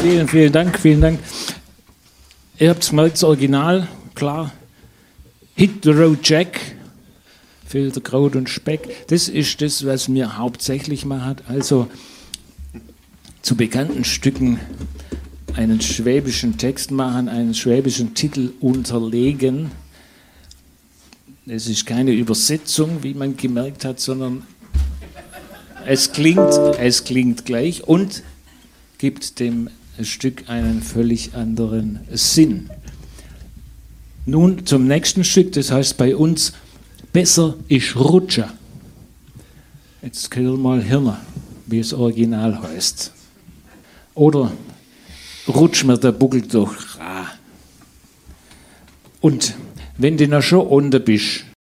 Vielen Dank, vielen Dank. Ihr habt es gemerkt, das Original, klar. Hit the Road Jack, Filter, Kraut und Speck. Das ist das, was mir hauptsächlich macht. Also zu bekannten Stücken einen schwäbischen Text machen, einen schwäbischen Titel unterlegen. Es ist keine Übersetzung, wie man gemerkt hat, sondern es klingt gleich und gibt dem Stück einen völlig anderen Sinn. Nun zum nächsten Stück, das heißt bei uns Besser ist Rutscher. Jetzt kriegen mal Hirner, wie es original heißt. Oder rutsch mir der Buckel durch. Und wenn du noch schon unten bist,